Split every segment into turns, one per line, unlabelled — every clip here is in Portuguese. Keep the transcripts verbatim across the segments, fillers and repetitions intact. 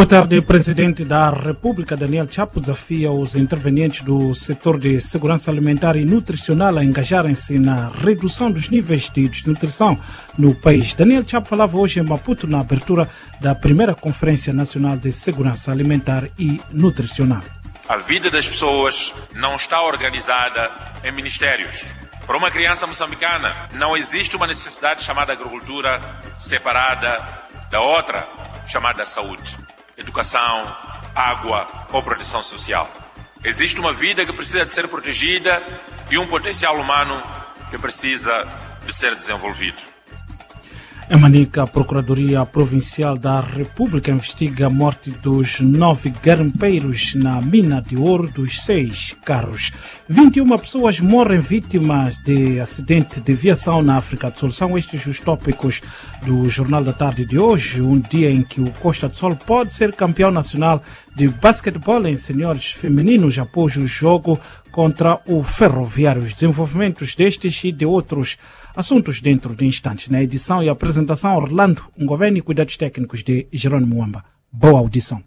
Boa tarde. O Presidente da República, Daniel Chapo, desafia os intervenientes do setor de segurança alimentar e nutricional a engajarem-se na redução dos níveis de desnutrição no país. Daniel Chapo falava hoje em Maputo na abertura da primeira Conferência Nacional de Segurança Alimentar e Nutricional.
A vida das pessoas não está organizada em ministérios. Para uma criança moçambicana, não existe uma necessidade chamada agricultura separada da outra chamada saúde, educação, água ou proteção social. Existe uma vida que precisa de ser protegida e um potencial humano que precisa de ser desenvolvido.
Em Manica, a Procuradoria Provincial da República investiga a morte dos nove garimpeiros na mina de ouro dos seis carros. vinte e uma pessoas morrem vítimas de acidente de viação na África do Sul. São estes os tópicos do Jornal da Tarde de hoje, um dia em que o Costa do Sol pode ser campeão nacional de basquetebol em senhores femininos após o jogo contra o Ferroviário. Os desenvolvimentos destes e de outros assuntos dentro de instantes. Na edição e apresentação, Orlando Ngoven e cuidados técnicos de Jerônimo Mwamba. Boa audição.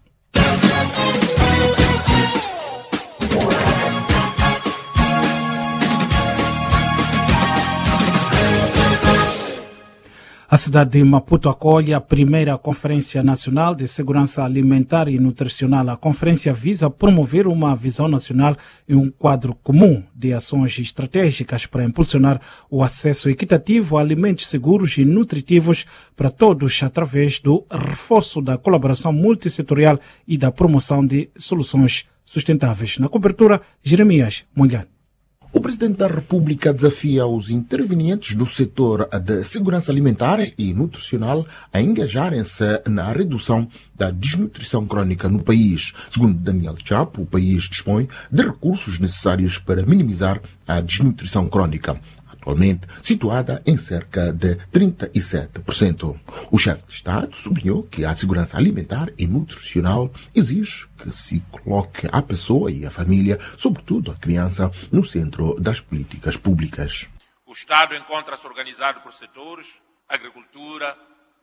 A cidade de Maputo acolhe a primeira Conferência Nacional de Segurança Alimentar e Nutricional. A conferência visa promover uma visão nacional e um quadro comum de ações estratégicas para impulsionar o acesso equitativo a alimentos seguros e nutritivos para todos através do reforço da colaboração multissetorial e da promoção de soluções sustentáveis. Na cobertura, Jeremias Munhane.
O Presidente da República desafia os intervenientes do setor de segurança alimentar e nutricional a engajarem-se na redução da desnutrição crónica no país. Segundo Daniel Chapo, o país dispõe de recursos necessários para minimizar a desnutrição crónica, atualmente situada em cerca de trinta e sete por cento. O chefe de Estado sublinhou que a segurança alimentar e nutricional exige que se coloque a pessoa e a família, sobretudo a criança, no centro das políticas públicas.
O Estado encontra-se organizado por setores: agricultura,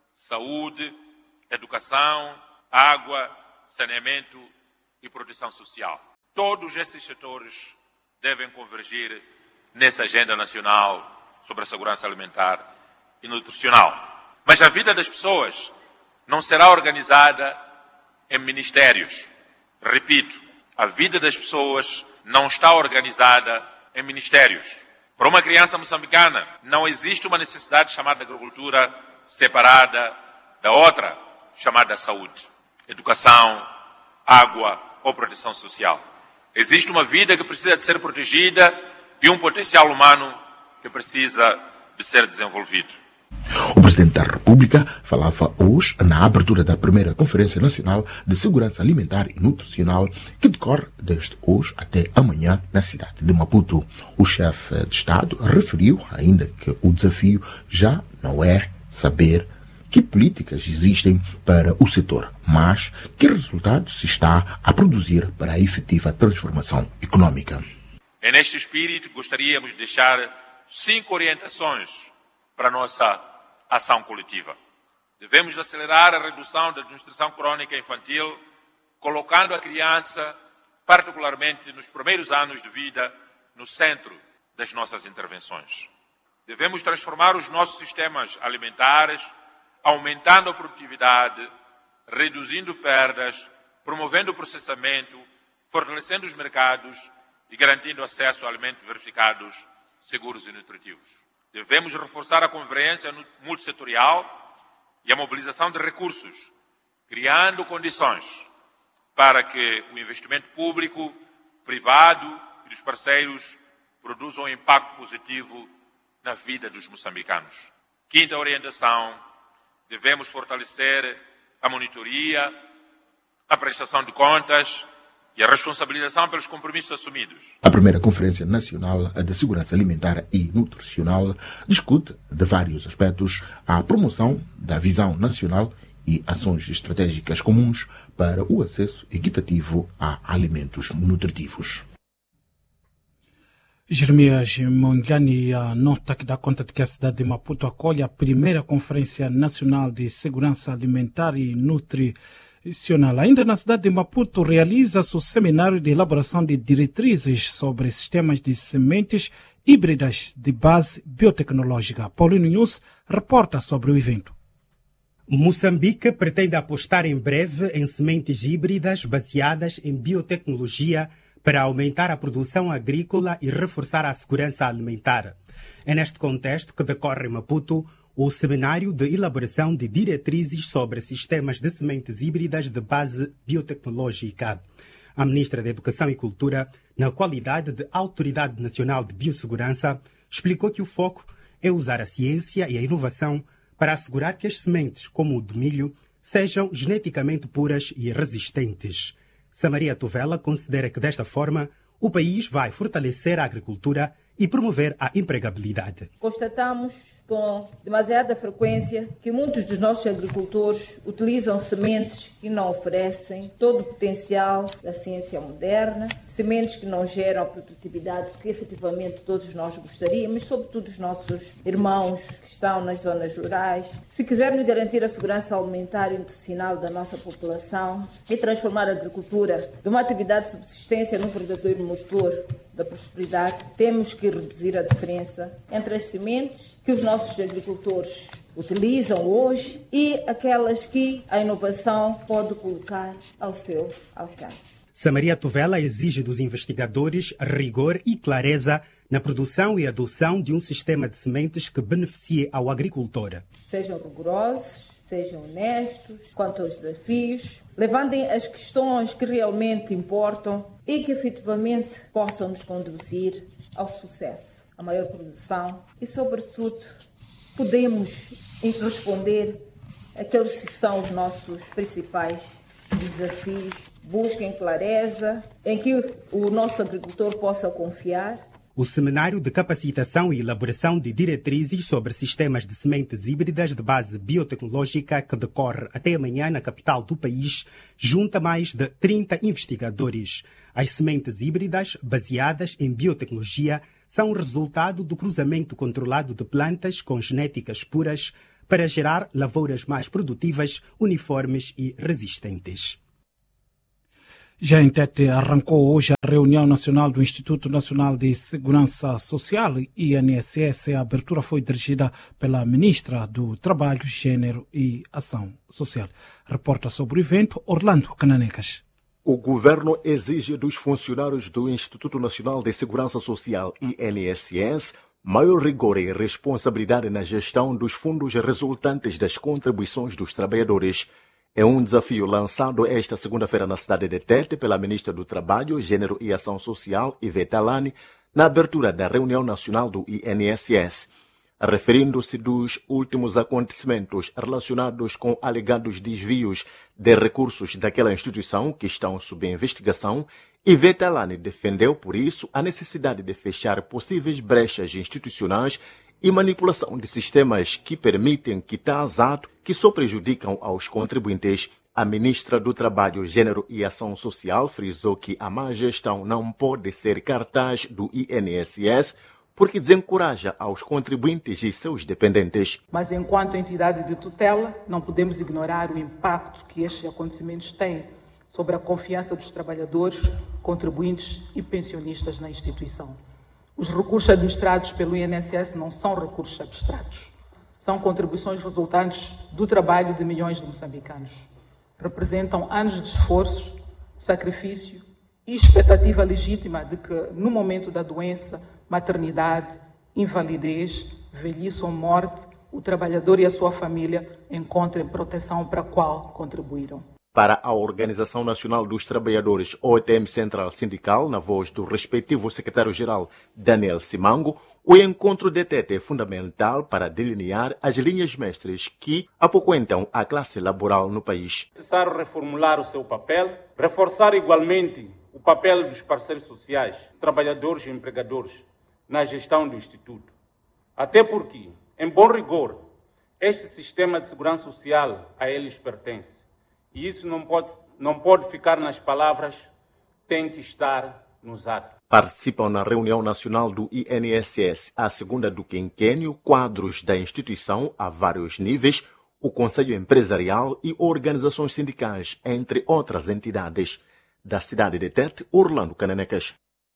saúde, educação, água, saneamento e proteção social. Todos esses setores devem convergir nessa agenda nacional sobre a segurança alimentar e nutricional. Mas a vida das pessoas não será organizada em ministérios. Repito, a vida das pessoas não está organizada em ministérios. Para uma criança moçambicana, não existe uma necessidade chamada agricultura separada da outra chamada saúde, educação, água ou proteção social. Existe uma vida que precisa de ser protegida e um potencial humano que precisa de ser desenvolvido.
O Presidente da República falava hoje na abertura da primeira Conferência Nacional de Segurança Alimentar e Nutricional, que decorre desde hoje até amanhã na cidade de Maputo. O chefe de Estado referiu ainda que o desafio já não é saber que políticas existem para o setor, mas que resultados se está a produzir para a efetiva transformação econômica.
É neste espírito que gostaríamos de deixar cinco orientações para a nossa ação coletiva. Devemos acelerar a redução da desnutrição crónica infantil, colocando a criança, particularmente nos primeiros anos de vida, no centro das nossas intervenções. Devemos transformar os nossos sistemas alimentares, aumentando a produtividade, reduzindo perdas, promovendo o processamento, fortalecendo os mercados e garantindo acesso a alimentos verificados, seguros e nutritivos. Devemos reforçar a convergência multissetorial e a mobilização de recursos, criando condições para que o investimento público, privado e dos parceiros produzam um impacto positivo na vida dos moçambicanos. Quinta orientação: devemos fortalecer a monitoria, a prestação de contas e a responsabilização pelos compromissos assumidos.
A primeira Conferência Nacional de Segurança Alimentar e Nutricional discute de vários aspectos a promoção da visão nacional e ações estratégicas comuns para o acesso equitativo a alimentos nutritivos.
Jeremias Munhane, a nota que dá conta de que a cidade de Maputo acolhe a primeira Conferência Nacional de Segurança Alimentar e Nutricional Nacional. Ainda na cidade de Maputo, realiza-se o seminário de elaboração de diretrizes sobre sistemas de sementes híbridas de base biotecnológica. Paulino News reporta sobre o evento.
Moçambique pretende apostar em breve em sementes híbridas baseadas em biotecnologia para aumentar a produção agrícola e reforçar a segurança alimentar. É neste contexto que decorre em Maputo o seminário de elaboração de diretrizes sobre sistemas de sementes híbridas de base biotecnológica. A ministra da Educação e Cultura, na qualidade de Autoridade Nacional de Biossegurança, explicou que o foco é usar a ciência e a inovação para assegurar que as sementes, como o do milho, sejam geneticamente puras e resistentes. Samaria Tovela considera que, desta forma, o país vai fortalecer a agricultura e promover a empregabilidade.
Constatamos com demasiada frequência que muitos dos nossos agricultores utilizam sementes que não oferecem todo o potencial da ciência moderna, sementes que não geram a produtividade que efetivamente todos nós gostaríamos, sobretudo os nossos irmãos que estão nas zonas rurais. Se quisermos garantir a segurança alimentar e nutricional da nossa população e transformar a agricultura de uma atividade de subsistência num verdadeiro motor da prosperidade, temos que reduzir a diferença entre as sementes que os nossos agricultores utilizam hoje e aquelas que a inovação pode colocar ao seu alcance.
Samaria Tovela exige dos investigadores rigor e clareza na produção e adoção de um sistema de sementes que beneficie ao agricultor.
Sejam rigorosos, sejam honestos quanto aos desafios, levantem as questões que realmente importam e que efetivamente possam nos conduzir ao sucesso, à maior produção e, sobretudo, podemos responder àqueles que são os nossos principais desafios. Busquem clareza, em que o nosso agricultor possa confiar.
O Seminário de Capacitação e Elaboração de Diretrizes sobre Sistemas de Sementes Híbridas de Base Biotecnológica, que decorre até amanhã na capital do país, junta mais de trinta investigadores. As sementes híbridas, baseadas em biotecnologia, são resultado do cruzamento controlado de plantas com genéticas puras para gerar lavouras mais produtivas, uniformes e resistentes.
Já em Tete, arrancou hoje a reunião nacional do Instituto Nacional de Segurança Social, I N S S. A abertura foi dirigida pela ministra do Trabalho, Gênero e Ação Social. Reporta sobre o evento Orlando Cananecas.
O governo exige dos funcionários do Instituto Nacional de Segurança Social, I N S S, maior rigor e responsabilidade na gestão dos fundos resultantes das contribuições dos trabalhadores. É um desafio lançado esta segunda-feira na cidade de Tete pela ministra do Trabalho, Gênero e Ação Social, Ivete Alani, na abertura da reunião nacional do I N S S. Referindo-se dos últimos acontecimentos relacionados com alegados desvios de recursos daquela instituição que estão sob investigação, Ivete Alani defendeu, por isso, a necessidade de fechar possíveis brechas institucionais e manipulação de sistemas que permitem quitar ato que só prejudicam aos contribuintes. A ministra do Trabalho, Gênero e Ação Social frisou que a má gestão não pode ser cartaz do I N S S porque desencoraja aos contribuintes e seus dependentes.
Mas enquanto entidade de tutela, não podemos ignorar o impacto que estes acontecimentos têm sobre a confiança dos trabalhadores, contribuintes e pensionistas na instituição. Os recursos administrados pelo I N S S não são recursos abstratos. São contribuições resultantes do trabalho de milhões de moçambicanos. Representam anos de esforço, sacrifício e expectativa legítima de que, no momento da doença, maternidade, invalidez, velhice ou morte, o trabalhador e a sua família encontrem proteção para a qual contribuíram.
Para a Organização Nacional dos Trabalhadores, O I T M Central Sindical, na voz do respectivo secretário-geral Daniel Simango, o encontro de Tete é fundamental para delinear as linhas mestras que apoquentam a classe laboral no país.
É necessário reformular o seu papel, reforçar igualmente o papel dos parceiros sociais, trabalhadores e empregadores, na gestão do Instituto. Até porque, em bom rigor, este sistema de segurança social a eles pertence. E isso não pode, não pode ficar nas palavras, tem que estar nos atos.
Participam na reunião nacional do I N S S, a segunda do quinquênio, quadros da instituição a vários níveis, o Conselho Empresarial e organizações sindicais, entre outras entidades. Da cidade de Tete, Orlando Cananecas.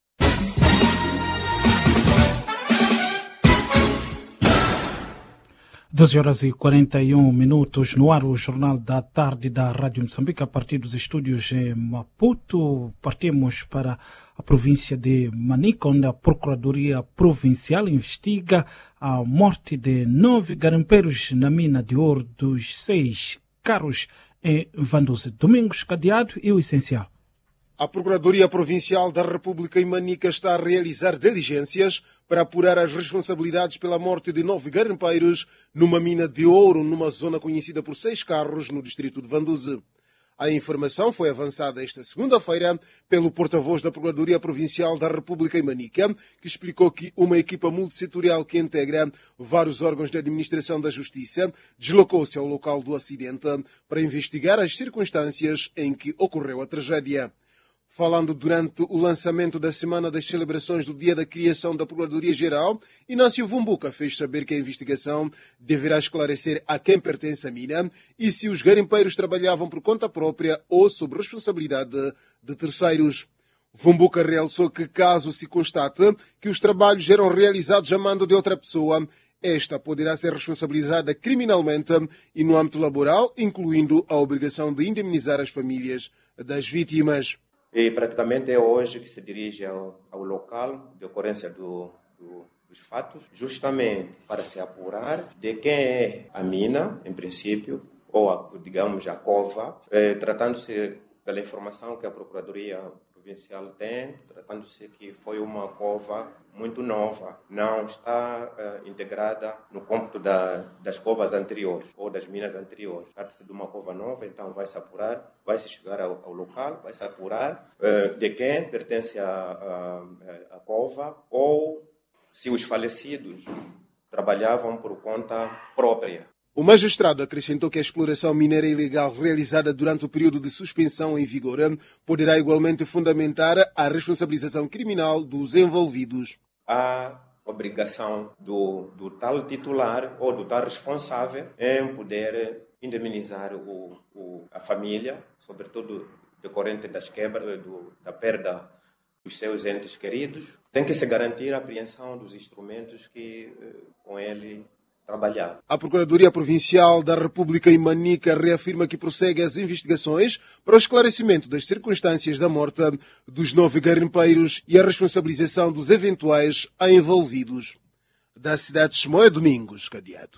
doze horas e quarenta e um minutos, no ar o Jornal da Tarde da Rádio Moçambique, a partir dos estúdios em Maputo. Partimos para a província de Manica, onde a Procuradoria Provincial investiga a morte de nove garimpeiros na mina de ouro dos seis carros em Vanduze. Domingos Cadeado e o essencial.
A Procuradoria Provincial da República em Manica está a realizar diligências para apurar as responsabilidades pela morte de nove garimpeiros numa mina de ouro numa zona conhecida por seis carros no distrito de Vanduze. A informação foi avançada esta segunda-feira pelo porta-voz da Procuradoria Provincial da República em Manica, que explicou que uma equipa multissetorial que integra vários órgãos de administração da justiça deslocou-se ao local do acidente para investigar as circunstâncias em que ocorreu a tragédia. Falando durante o lançamento da Semana das Celebrações do Dia da Criação da Procuradoria-Geral, Inácio Vumbuca fez saber que a investigação deverá esclarecer a quem pertence a mina e se os garimpeiros trabalhavam por conta própria ou sob responsabilidade de terceiros. Vumbuca realçou que, caso se constate que os trabalhos eram realizados a mando de outra pessoa, esta poderá ser responsabilizada criminalmente e no âmbito laboral, incluindo a obrigação de indemnizar as famílias das vítimas.
E praticamente é hoje que se dirige ao, ao local de ocorrência do, do, dos fatos, justamente para se apurar de quem é a mina, em princípio, ou, a, digamos, a cova, eh, tratando-se pela informação que a Procuradoria Provincial tem, tratando-se que foi uma cova muito nova, não está uh, integrada no cômputo da, das covas anteriores ou das minas anteriores. Trata-se de uma cova nova, então vai-se apurar, vai-se chegar ao, ao local, vai-se apurar uh, de quem pertence a, a, a cova ou se os falecidos trabalhavam por conta própria.
O magistrado acrescentou que a exploração mineira ilegal realizada durante o período de suspensão em vigor poderá igualmente fundamentar a responsabilização criminal dos envolvidos.
Há obrigação do, do tal titular ou do tal responsável em poder indemnizar o, o, a família, sobretudo decorrente das quebras, do, da perda dos seus entes queridos. Tem que se garantir a apreensão dos instrumentos que com ele trabalhar.
A Procuradoria Provincial da República em Manica reafirma que prossegue as investigações para o esclarecimento das circunstâncias da morte dos nove garimpeiros e a responsabilização dos eventuais envolvidos. Da cidade de Chimoio, Domingos Cadeado.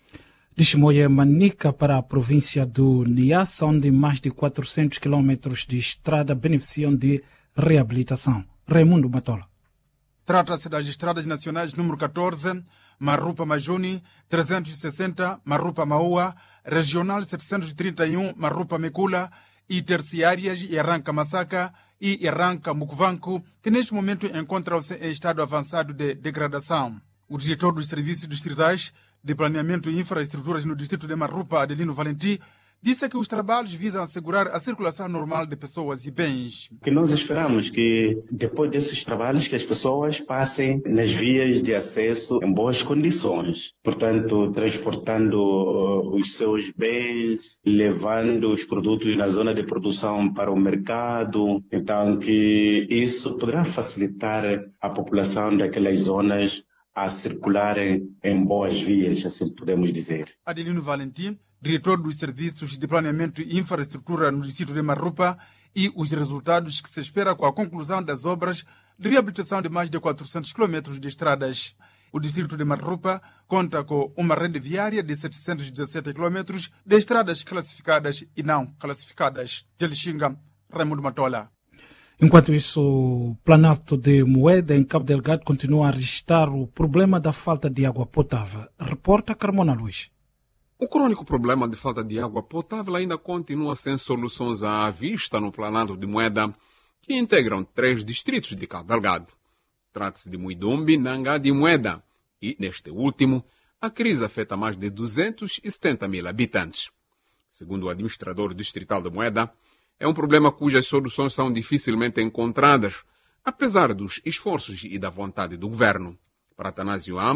De Chimoio, Manica, para a província do Niassa, onde mais de quatrocentos quilômetros de estrada beneficiam de reabilitação. Raimundo Matola.
Trata-se das estradas nacionais número catorze, Marupa-Majuni, trezentos e sessenta, Marupa-Maua, regional setecentos e trinta e um, Marupa-Mekula, e terciárias Iranca-Massaka e Iranca-Mukvanku, que neste momento encontram-se em estado avançado de degradação. O diretor dos serviços distritais de planeamento e infraestruturas no distrito de Marupa, Adelino Valentim, disse que os trabalhos visam assegurar a circulação normal de pessoas e bens.
Que nós esperamos que depois desses trabalhos que as pessoas passem nas vias de acesso em boas condições, portanto transportando uh, os seus bens, levando os produtos na zona de produção para o mercado, então que isso poderá facilitar a população daquelas zonas a circularem em boas vias, assim podemos dizer.
Adelino Valentim, diretor dos serviços de planeamento e infraestrutura no distrito de Marupa, e os resultados que se espera com a conclusão das obras de reabilitação de mais de quatrocentos quilômetros de estradas. O distrito de Marupa conta com uma rede viária de setecentos e dezessete quilômetros de estradas classificadas e não classificadas. De Lixinga, Raimundo Matola.
Enquanto isso, o Planalto de Moeda, em Cabo Delgado, continua a registrar o problema da falta de água potável. Reporta Carmona Luís.
O crônico problema de falta de água potável ainda continua sem soluções à vista no Planalto de Moeda, que integram três distritos de Cabo Delgado. Trata-se de Muidumbi, Nangade e Moeda, e, neste último, a crise afeta mais de duzentos e setenta mil habitantes. Segundo o administrador distrital de Moeda, é um problema cujas soluções são dificilmente encontradas, apesar dos esforços e da vontade do governo. Para Atanásio Amba,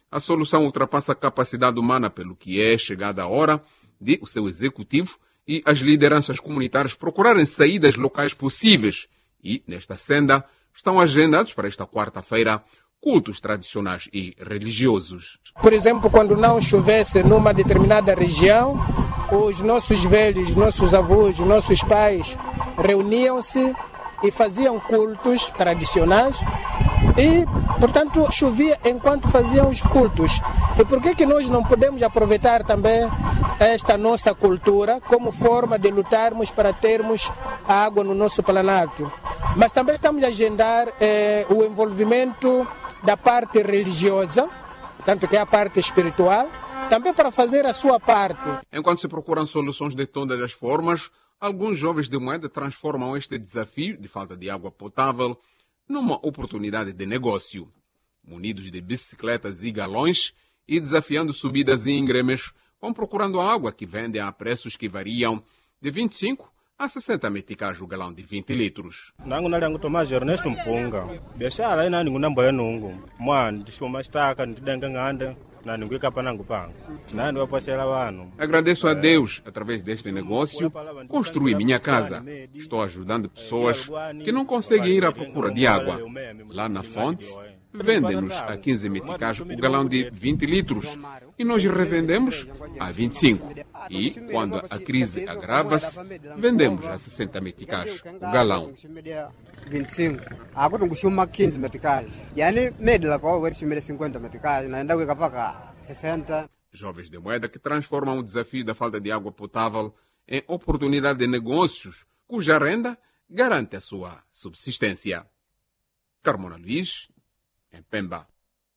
a solução ultrapassa a capacidade humana, pelo que é chegada a hora de o seu executivo e as lideranças comunitárias procurarem saídas locais possíveis. E, nesta senda, estão agendados para esta quarta-feira cultos tradicionais e religiosos.
Por exemplo, quando não chovesse numa determinada região, os nossos velhos, nossos avós, nossos pais reuniam-se e faziam cultos tradicionais e, portanto, chovia enquanto faziam os cultos. E por que que nós não podemos aproveitar também esta nossa cultura como forma de lutarmos para termos água no nosso planalto? Mas também estamos a agendar eh, o envolvimento da parte religiosa, tanto que é a parte espiritual, também para fazer a sua parte.
Enquanto se procuram soluções de todas as formas, alguns jovens de Moeda transformam este desafio de falta de água potável numa oportunidade de negócio. Munidos de bicicletas e galões e desafiando subidas íngremes, vão procurando água que vendem a preços que variam de vinte e cinco a sessenta meticais o galão de vinte litros.
Nangu nalangu Tomás Ernesto Mpunga. Biashara ina ningu nambole nungu. Mwana ndishimo mastaka ndidenga nganda na ningu ikapa nangu panga. Na ndio wapashela wanu.
Agradeço a Deus, através deste negócio, construí minha casa. Estou ajudando pessoas que não conseguem ir à procura de água. Lá na fonte, vendem-nos a quinze meticais o galão de vinte litros e nós revendemos a vinte e cinco. E, quando a crise agrava-se, vendemos a sessenta meticais o galão.
vinte e cinco. Agora não custa quinze meticais. E aí, média lá com cinquenta meticais, ainda vai para sessenta.
Jovens de Moeda que transformam o desafio da falta de água potável em oportunidade de negócios, cuja renda garante a sua subsistência. Carmona Luiz, em Pemba.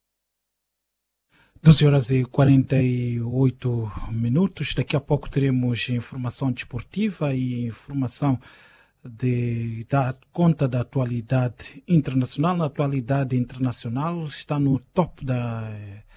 doze horas e quarenta e oito minutos. Daqui a pouco teremos informação desportiva e informação de dar conta da atualidade internacional. Na atualidade internacional está no top da,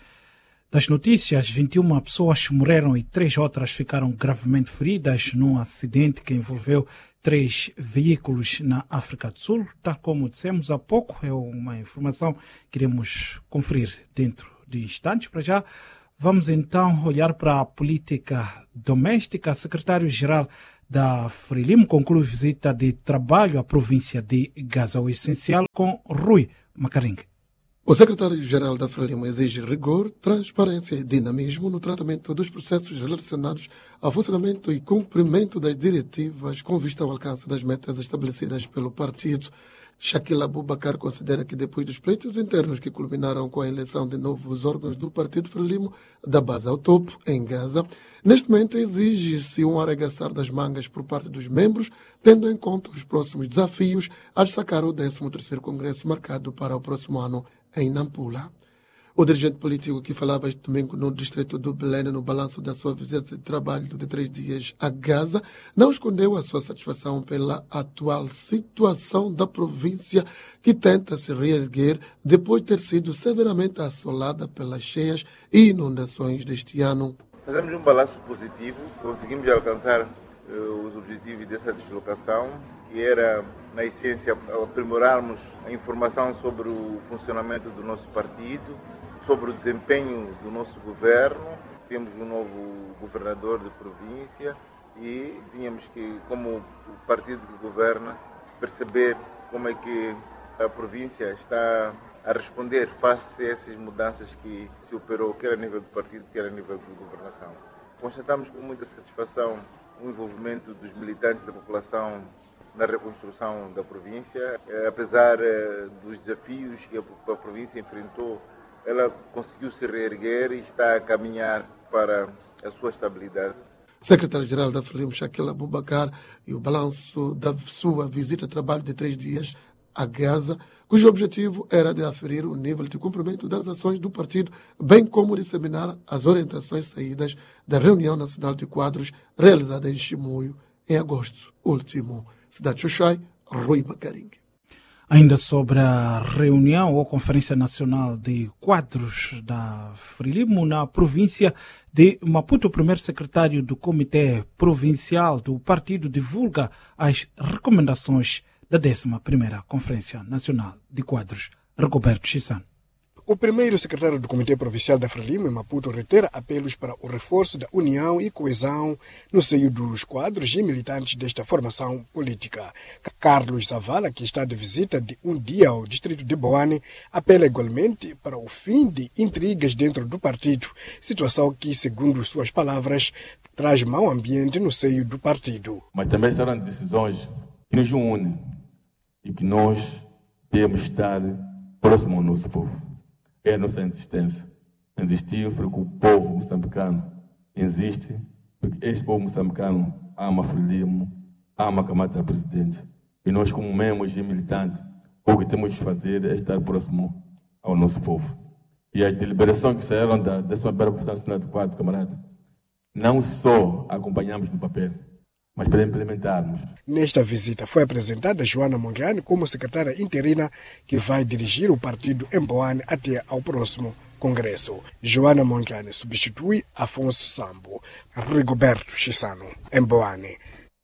das notícias. vinte e uma pessoas morreram e três outras ficaram gravemente feridas num acidente que envolveu três veículos na África do Sul. Tal como dissemos há pouco, é uma informação que iremos conferir dentro de instantes. Para já, vamos então olhar para a política doméstica. Secretário-Geral da Frelimo conclui visita de trabalho à província de Gaza, o essencial, com Rui Macarengue.
O secretário-geral da Frelimo exige rigor, transparência e dinamismo no tratamento dos processos relacionados ao funcionamento e cumprimento das diretivas com vista ao alcance das metas estabelecidas pelo partido. Shakil Abubakar considera que depois dos pleitos internos que culminaram com a eleição de novos órgãos do Partido Frelimo, da base ao topo, em Gaza, neste momento exige-se um arregaçar das mangas por parte dos membros, tendo em conta os próximos desafios a destacar o décimo terceiro Congresso marcado para o próximo ano em Nampula. O dirigente político que falava este domingo no distrito do Belém, no balanço da sua visita de trabalho de três dias a Gaza, não escondeu a sua satisfação pela atual situação da província, que tenta se reerguer depois de ter sido severamente assolada pelas cheias e inundações deste ano.
Fazemos um balanço positivo, conseguimos alcançar uh, os objetivos dessa deslocação, que era, na essência, aprimorarmos a informação sobre o funcionamento do nosso partido, sobre o desempenho do nosso governo. Temos um novo governador de província e tínhamos que, como o partido que governa, perceber como é que a província está a responder face a essas mudanças que se operou, quer a nível do partido, quer a nível de governação. Constatamos com muita satisfação o envolvimento dos militantes da população na reconstrução da província. Apesar dos desafios que a província enfrentou, ela conseguiu se reerguer e está a caminhar para a sua estabilidade.
Secretário-Geral da Frelimo, Shakil Abubakar, e o balanço da sua visita de trabalho de três dias a Gaza, cujo objetivo era de aferir o nível de cumprimento das ações do partido, bem como disseminar as orientações saídas da reunião nacional de quadros realizada em Chimoio em agosto último. Cidade Xoxai, Rui Macarengue.
Ainda sobre a reunião ou Conferência Nacional de Quadros da Frelimo na província de Maputo, o primeiro secretário do Comitê Provincial do partido divulga as recomendações da décima primeira Conferência Nacional de Quadros. Rigoberto Chisano.
O
O primeiro secretário do Comitê Provincial da Frelimo, em Maputo, reitera apelos para o reforço da união e coesão no seio dos quadros e militantes desta formação política. Carlos Zavala, que está de visita de um dia ao distrito de Boane, apela igualmente para o fim de intrigas dentro do partido, situação que, segundo suas palavras, traz mau ambiente no seio do partido.
Mas também serão decisões que nos unem e que nós temos de estar próximo ao nosso povo. É a nossa insistência. Existiu porque o povo moçambicano existe, porque este povo moçambicano ama Frelimo, ama Camata Presidente. E nós, como membros e militantes, o que temos de fazer é estar próximo ao nosso povo. E as deliberações que saíram da décima primeira Conferência Nacional de Quadro, camarada, não só acompanhamos no papel, mas para implementarmos.
Nesta visita foi apresentada Joana Mongiani como secretária interina que vai dirigir o partido em Boane até ao próximo congresso. Joana Mongiani substitui Afonso Sambo. Rigoberto Chissano, em Boane.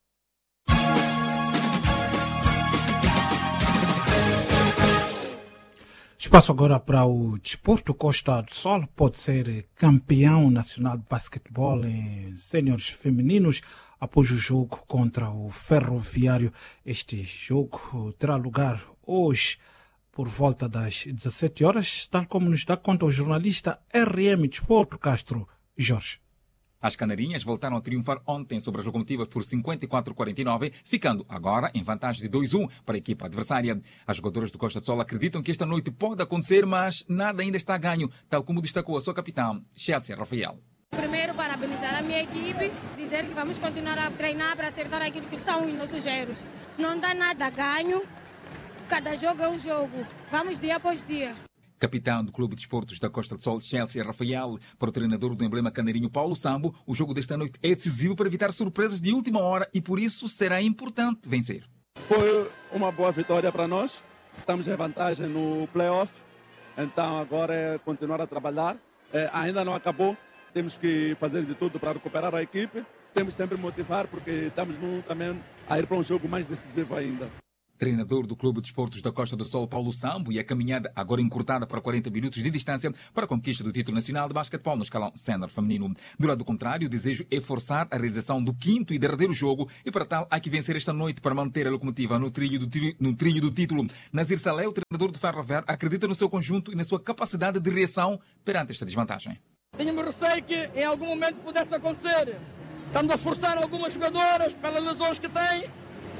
Espaço agora para o desporto. Costa do Sol pode ser campeão nacional de basquetebol em séniores femininos após o jogo contra o Ferroviário. Este jogo terá lugar hoje por volta das dezessete horas, tal como nos dá conta o jornalista R M Desporto Castro Jorge.
As canarinhas voltaram a triunfar ontem sobre as locomotivas por cinquenta e quatro a quarenta e nove, ficando agora em vantagem de dois a um para a equipa adversária. As jogadoras do Costa do Sol acreditam que esta noite pode acontecer, mas nada ainda está a ganho, tal como destacou a sua capitã, Chelsea Rafael.
Primeiro, parabenizar a minha equipe, dizer que vamos continuar a treinar para acertar aquilo que são os nossos erros. Não dá nada a ganho, cada jogo é um jogo, vamos dia após dia.
Capitão do Clube de Desportos da Costa do Sol, Chelsea Rafael, para o treinador do emblema canarinho Paulo Sambo, o jogo desta noite é decisivo para evitar surpresas de última hora e por isso será importante vencer.
Foi uma boa vitória para nós, estamos em vantagem no play-off, então agora é continuar a trabalhar. É, ainda não acabou, temos que fazer de tudo para recuperar a equipe, temos sempre motivar porque estamos no, também a ir para um jogo mais decisivo ainda.
Treinador do Clube de Desportos da Costa do Sol, Paulo Sambo, e a caminhada agora encurtada para quarenta minutos de distância para a conquista do título nacional de basquetebol no escalão sénior feminino. Do lado contrário, o desejo é forçar a realização do quinto e derradeiro jogo e para tal há que vencer esta noite para manter a locomotiva no trilho do, no trilho do título. Nazir Salé, o treinador do Ferroviário, acredita no seu conjunto e na sua capacidade de reação perante esta desvantagem.
Tínhamos receio que em algum momento pudesse acontecer. Estamos a forçar algumas jogadoras pelas lesões que têm,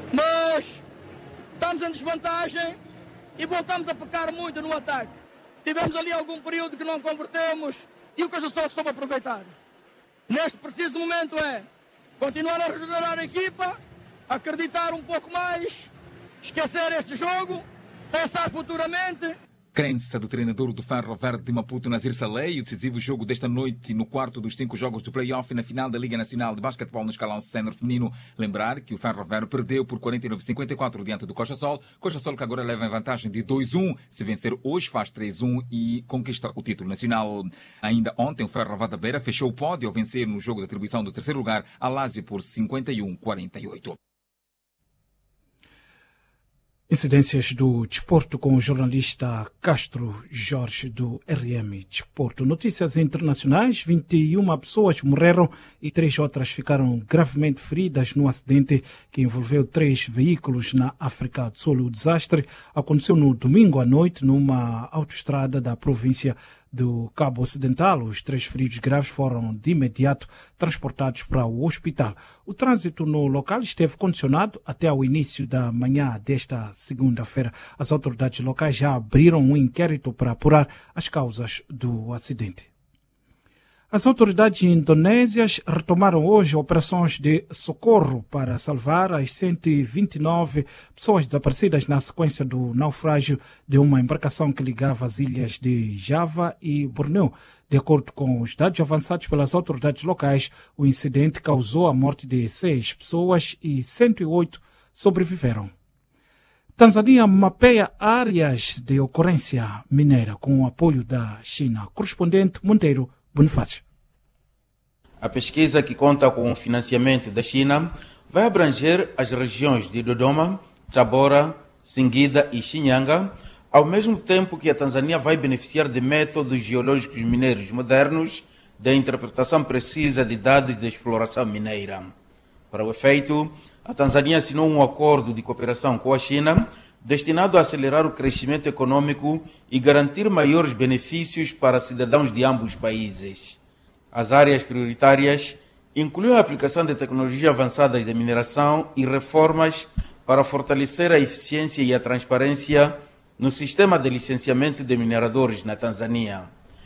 mas estamos em desvantagem e voltamos a pecar muito no ataque. Tivemos ali algum período que não convertemos e o que eu só soube aproveitar. Neste preciso momento é continuar a regenerar a equipa, acreditar um pouco mais, esquecer este jogo, pensar futuramente.
Crença do treinador do Ferro Verde de Maputo, Nazir Saleh, e o decisivo jogo desta noite no quarto dos cinco jogos do play-off na final da Liga Nacional de Basquetebol no escalão sénior feminino. Lembrar que o Ferro Verde perdeu por quarenta e nove a cinquenta e quatro diante do Costa Sol. Costa Sol que agora leva em vantagem de dois a um. Se vencer hoje faz três a um e conquista o título nacional. Ainda ontem o Ferro Verde da Beira fechou o pódio ao vencer no jogo de atribuição do terceiro lugar a Lazio por cinquenta e um a quarenta e oito.
Incidências do desporto com o jornalista Castro Jorge do R M Desporto. Notícias internacionais: vinte e uma pessoas morreram e três outras ficaram gravemente feridas no acidente que envolveu três veículos na África do Sul. O desastre aconteceu no domingo à noite numa autoestrada da província do Cabo Ocidental. Os três feridos graves foram de imediato transportados para o hospital. O trânsito no local esteve condicionado até ao início da manhã desta segunda-feira. As autoridades locais já abriram um inquérito para apurar as causas do acidente. As autoridades indonésias retomaram hoje operações de socorro para salvar as cento e vinte e nove pessoas desaparecidas na sequência do naufrágio de uma embarcação que ligava as ilhas de Java e Borneo. De acordo com os dados avançados pelas autoridades locais, o incidente causou a morte de seis pessoas e cento e oito sobreviveram. Tanzânia mapeia áreas de ocorrência mineira com o apoio da China. Correspondente Monteiro Bonifácio.
A pesquisa, que conta com o financiamento da China, vai abranger as regiões de Dodoma, Tabora, Singida e Shinyanga, ao mesmo tempo que a Tanzânia vai beneficiar de métodos geológicos mineiros modernos da interpretação precisa de dados de exploração mineira. Para o efeito, a Tanzânia assinou um acordo de cooperação com a China destinado a acelerar o crescimento econômico e garantir maiores benefícios para cidadãos de ambos os países. As áreas prioritárias incluem a aplicação de tecnologias avançadas de mineração e reformas para fortalecer a eficiência e a transparência no sistema de licenciamento de mineradores na Tanzânia.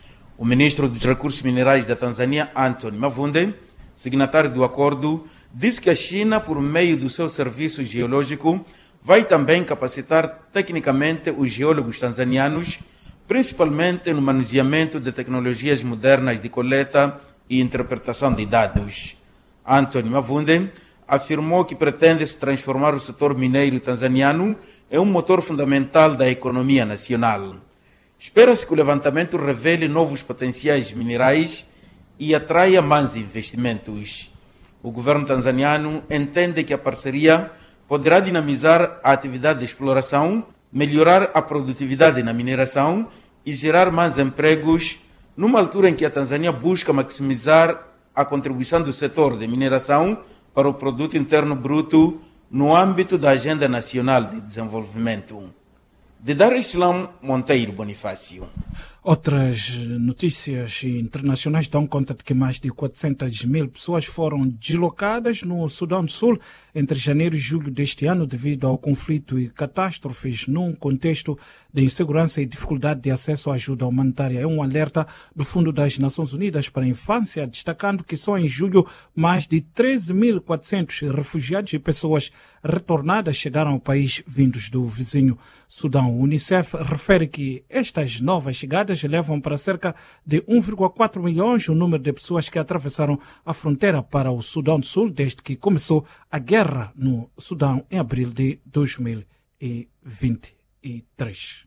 O ministro dos Recursos Minerais da Tanzânia, Anthony Mavunde, signatário do acordo, disse que a China, por meio do seu serviço geológico, vai também capacitar tecnicamente os geólogos tanzanianos, principalmente no manuseamento de tecnologias modernas de coleta e interpretação de dados. Anthony Mavunde afirmou que pretende-se transformar o setor mineiro tanzaniano em um motor fundamental da economia nacional. Espera-se que o levantamento revele novos potenciais minerais e atraia mais investimentos. O governo tanzaniano entende que a parceria poderá dinamizar a atividade de exploração, melhorar a produtividade na mineração e gerar mais empregos, numa altura em que a Tanzânia busca maximizar a contribuição do setor de mineração para o produto interno bruto no âmbito da Agenda Nacional de Desenvolvimento. De Dar es Salaam, Monteiro Bonifácio.
Outras notícias internacionais dão conta de que mais de quatrocentas mil pessoas foram deslocadas no Sudão do Sul entre janeiro e julho deste ano devido ao conflito e catástrofes num contexto de insegurança e dificuldade de acesso à ajuda humanitária. É um alerta do Fundo das Nações Unidas para a Infância, destacando que só em julho mais de treze mil e quatrocentos refugiados e pessoas retornadas chegaram ao país vindos do vizinho Sudão. O Unicef refere que estas novas chegadas levam para cerca de um vírgula quatro milhões o número de pessoas que atravessaram a fronteira para o Sudão do Sul desde que começou a guerra no Sudão em abril de dois mil e vinte e três.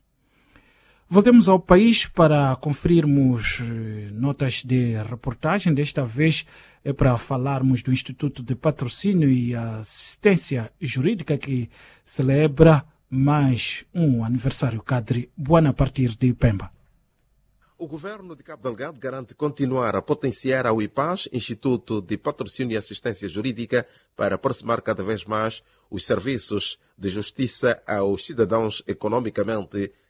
Voltemos ao país para conferirmos notas de reportagem. Desta vez é para falarmos do Instituto de Patrocínio e Assistência Jurídica, que celebra mais um aniversário Cadre Buana a partir de Pemba.
O governo de Cabo Delgado garante continuar a potenciar ao I P A S, Instituto de Patrocínio e Assistência Jurídica, para aproximar cada vez mais os serviços de justiça aos cidadãos economicamente